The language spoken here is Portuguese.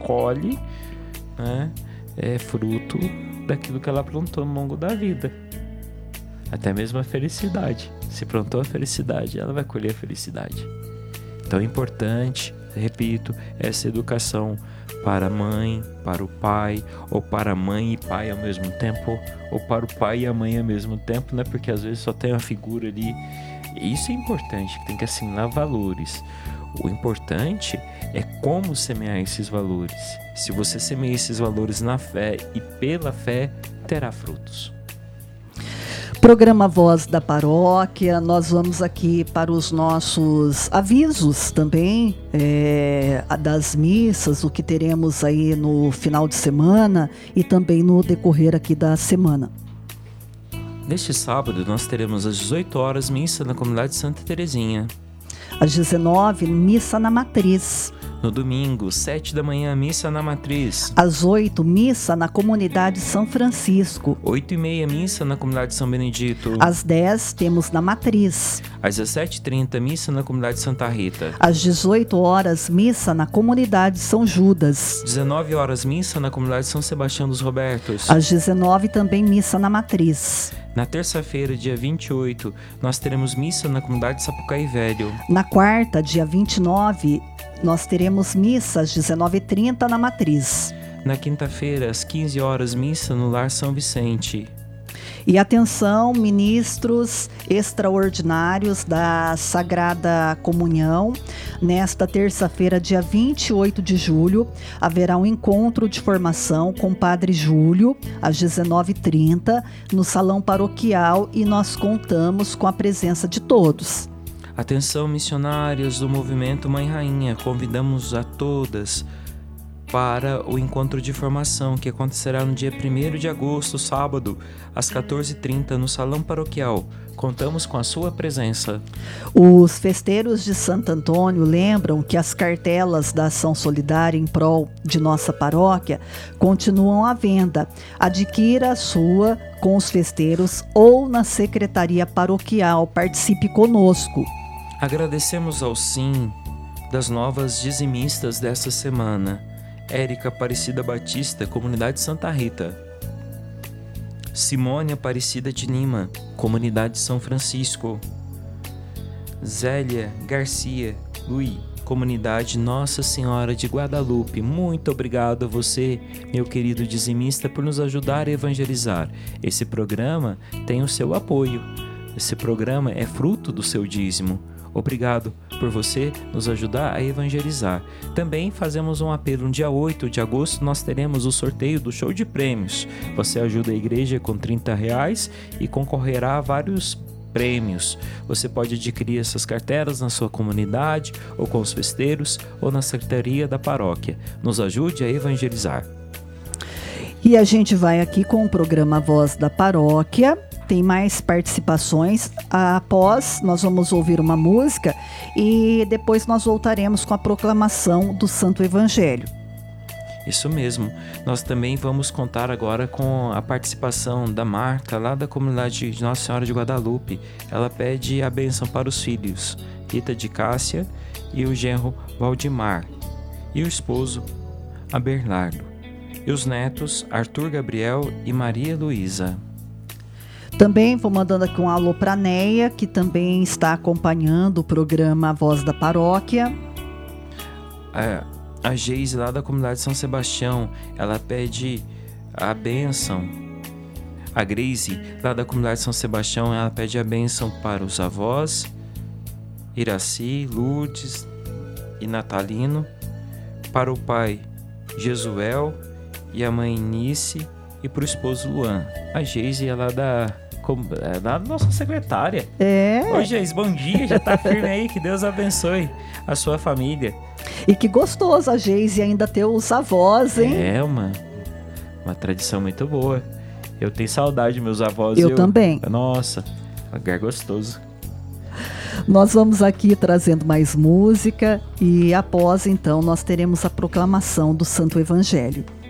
colhe, né, fruto daquilo que ela plantou no longo da vida. Até mesmo a felicidade. Se plantou a felicidade, ela vai colher a felicidade. Então é importante, repito, essa educação para a mãe, para o pai, ou para a mãe e pai ao mesmo tempo, ou para o pai e a mãe ao mesmo tempo, né? Porque às vezes só tem uma figura ali. Isso é importante, tem que assimilar valores. O importante é como semear esses valores. Se você semear esses valores na fé e pela fé, terá frutos. Programa Voz da Paróquia, nós vamos aqui para os nossos avisos também, das missas, o que teremos aí no final de semana e também no decorrer aqui da semana. Neste sábado, nós teremos às 18 horas missa na comunidade Santa Terezinha. Às 19, missa na Matriz. No domingo, 7 da manhã, missa na Matriz. Às 8, missa na comunidade São Francisco. 8h30, missa na comunidade São Benedito. Às 10, temos na Matriz. Às 17h30, missa na comunidade Santa Rita. Às 18 horas, missa na comunidade São Judas. 19 horas, missa na comunidade São Sebastião dos Robertos. Às 19, também missa na Matriz. Na terça-feira, dia 28, nós teremos missa na comunidade Sapucaí Velho. Na quarta, dia 29, nós teremos missa às 19h30 na Matriz. Na quinta-feira, às 15 horas, missa no Lar São Vicente. E atenção, ministros extraordinários da Sagrada Comunhão, nesta terça-feira, dia 28 de julho, haverá um encontro de formação com o Padre Júlio, às 19h30, no Salão Paroquial, e nós contamos com a presença de todos. Atenção, missionários do Movimento Mãe Rainha, convidamos a todas para o encontro de formação que acontecerá no dia 1º de agosto, sábado, às 14h30, no Salão Paroquial. Contamos com a sua presença. Os festeiros de Santo Antônio lembram que as cartelas da Ação Solidária em prol de nossa paróquia continuam à venda. Adquira a sua com os festeiros ou na Secretaria Paroquial. Participe conosco. Agradecemos ao sim das novas dizimistas desta semana. Érica Aparecida Batista, Comunidade Santa Rita. Simone Aparecida de Lima, Comunidade São Francisco. Zélia Garcia Luí, Comunidade Nossa Senhora de Guadalupe. Muito obrigado a você, meu querido dizimista, por nos ajudar a evangelizar. Esse programa tem o seu apoio. Esse programa é fruto do seu dízimo. Obrigado por você nos ajudar a evangelizar. Também fazemos um apelo. No dia 8 de agosto nós teremos o sorteio do show de prêmios. Você ajuda a igreja com R$30 e concorrerá a vários prêmios. Você pode adquirir essas cartelas na sua comunidade, ou com os festeiros, ou na secretaria da paróquia. Nos ajude a evangelizar. E a gente vai aqui com o programa Voz da Paróquia. Tem mais participações. Após, nós vamos ouvir uma música e depois nós voltaremos com a proclamação do Santo Evangelho. Isso mesmo. Nós também vamos contar agora com a participação da Marta, lá da comunidade de Nossa Senhora de Guadalupe. Ela pede a bênção para os filhos, Rita de Cássia e o genro Valdemar, e o esposo, Aberlardo, e os netos, Arthur Gabriel e Maria Luísa. Também vou mandando aqui um alô para a Neia, que também está acompanhando o programa Voz da Paróquia. A Geise, lá da comunidade São Sebastião, ela pede a bênção. A Grace, lá da comunidade São Sebastião, ela pede a bênção para os avós, Iraci, Lourdes e Natalino, para o pai, Jesuel, e a mãe, Nice, e para o esposo, Luan. A Geise, ela é da nossa secretária. Oi, Geise, bom dia, já tá firme aí, que Deus abençoe a sua família. E que gostoso a Geise ainda ter os avós, hein? É uma tradição muito boa. Eu tenho saudade dos meus avós. Eu também. Nossa, lugar gostoso. Nós vamos aqui trazendo mais música e após, então, nós teremos a proclamação do Santo Evangelho.